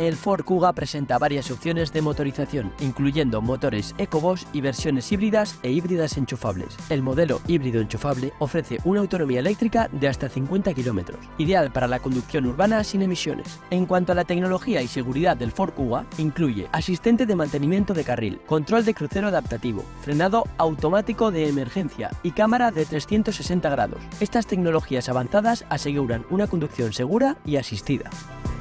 El Ford Kuga presenta varias opciones de motorización, incluyendo motores EcoBoost y versiones híbridas e híbridas enchufables. El modelo híbrido enchufable ofrece una autonomía eléctrica de hasta 50 km, ideal para la conducción urbana sin emisiones. En cuanto a la tecnología y seguridad del Ford Kuga, incluye asistente de mantenimiento de carril, control de crucero adaptativo, frenado automático de emergencia y cámara de 360 grados. Estas tecnologías avanzadas aseguran una conducción segura y asistida.